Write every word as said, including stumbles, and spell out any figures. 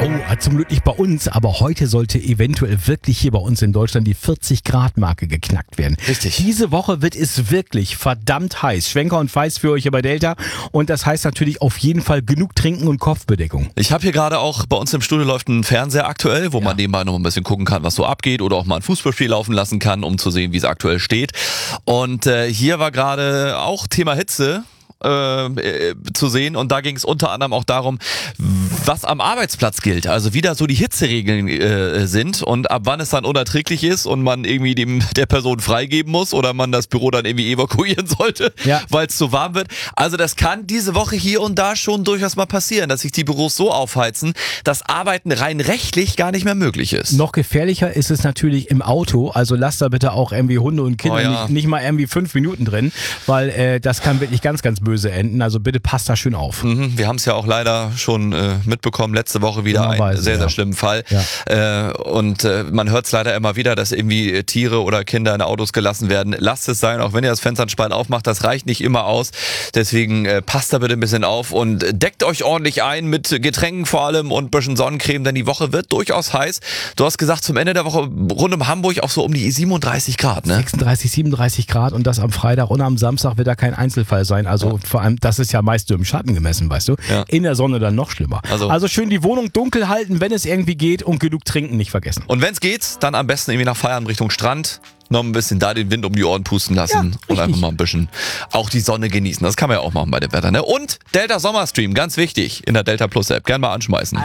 Oh, zum Glück nicht bei uns, aber heute sollte eventuell wirklich hier bei uns in Deutschland die vierzig Grad Marke geknackt werden. Richtig. Diese Woche wird es wirklich verdammt heiß. Schwenker und Feist für euch hier bei Delta. Und das heißt natürlich auf jeden Fall genug Trinken und Kopfbedeckung. Ich habe hier gerade auch, bei uns im Studio läuft ein Fernseher aktuell, wo Ja. man nebenbei noch ein bisschen gucken kann, was so abgeht oder auch mal ein Fußballspiel laufen lassen kann, um zu sehen, wie es aktuell steht. Und äh, hier war gerade auch Thema Hitze äh, zu sehen und da ging es unter anderem auch darum, was am Arbeitsplatz gilt, also wie da so die Hitzeregeln äh, sind und ab wann es dann unerträglich ist und man irgendwie dem der Person freigeben muss oder man das Büro dann irgendwie evakuieren sollte, Ja. weil es zu warm wird. Also das kann diese Woche hier und da schon durchaus mal passieren, dass sich die Büros so aufheizen, dass Arbeiten rein rechtlich gar nicht mehr möglich ist. Noch gefährlicher ist es natürlich im Auto. Also lasst da bitte auch irgendwie Hunde und Kinder Oh ja. nicht, nicht mal irgendwie fünf Minuten drin, weil äh, das kann wirklich ganz, ganz böse enden. Also bitte passt da schön auf. Mhm, wir haben es ja auch leider schon äh, mitbekommen, letzte Woche wieder einen Dummerweise, sehr, sehr ja. schlimmen Fall. Ja. Äh, und äh, man hört es leider immer wieder, dass irgendwie Tiere oder Kinder in Autos gelassen werden. Lasst es sein, auch wenn ihr das Fenster einen Spalt aufmacht, das reicht nicht immer aus. Deswegen äh, passt da bitte ein bisschen auf und deckt euch ordentlich ein mit Getränken vor allem und ein bisschen Sonnencreme, denn die Woche wird durchaus heiß. Du hast gesagt, zum Ende der Woche rund um Hamburg auch so um die siebenunddreißig Grad, ne? sechsunddreißig, siebenunddreißig Grad und das am Freitag und am Samstag wird da kein Einzelfall sein. Also vor allem, das ist ja meist nur im Schatten gemessen, weißt du. Ja. In der Sonne dann noch schlimmer. Also- Also schön die Wohnung dunkel halten, wenn es irgendwie geht und genug trinken nicht vergessen. Und wenn es geht, dann am besten irgendwie nach Feierabend Richtung Strand. Noch ein bisschen da den Wind um die Ohren pusten lassen Ja, und richtig. einfach mal ein bisschen auch die Sonne genießen. Das kann man ja auch machen bei dem Wetter, ne? Und Delta Sommerstream, ganz wichtig, in der Delta Plus App. Gern mal anschmeißen.